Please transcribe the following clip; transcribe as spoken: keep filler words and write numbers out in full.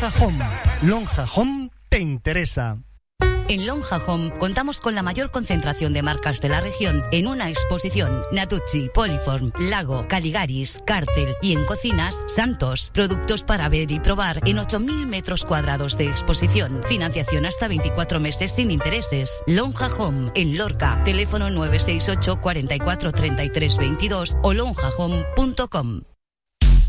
Lonja Home. Lonja Home te interesa. En Lonja Home contamos con la mayor concentración de marcas de la región en una exposición. Natucci, Poliform, Lago, Caligaris, Cártel y en cocinas, Santos. Productos para ver y probar en ocho mil metros cuadrados de exposición. Financiación hasta veinticuatro meses sin intereses. Lonja Home en Lorca. Teléfono nueve seis ocho, cuarenta y cuatro, treinta y tres veintidós o lonja home punto com.